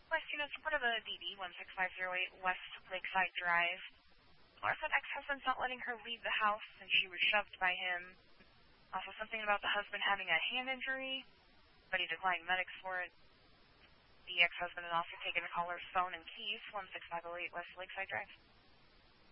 West Unit support of a DD 16508 West Lakeside Drive. Laura said ex-husband's not letting her leave the house and she was shoved by him. Also something about the husband having a hand injury, but he declined medics for it. The ex-husband had also taken the caller's phone and keys, 16508 West Lakeside Drive.